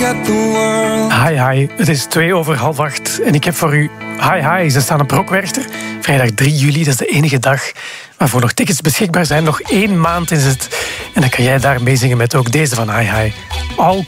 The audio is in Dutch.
at the world. Hi, het is 7:02 en ik heb voor u Hi, ze staan op Rockwerchter. Vrijdag 3 juli, dat is de enige dag waarvoor nog tickets beschikbaar zijn. Nog 1 maand is het. En dan kan jij daar meezingen met ook deze van Hi. All